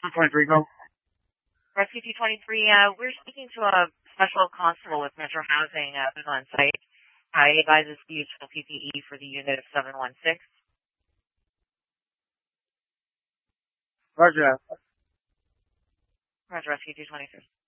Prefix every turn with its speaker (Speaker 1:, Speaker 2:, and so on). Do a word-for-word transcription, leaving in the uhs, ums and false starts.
Speaker 1: twenty-three, go.
Speaker 2: Rescue two twenty-three, uh, we're speaking to a special constable with Metro Housing uh, who's on site. Uh, he advises to use full P P E for the unit of seven one six.
Speaker 1: Roger that.
Speaker 2: Roger, Rescue two twenty-three.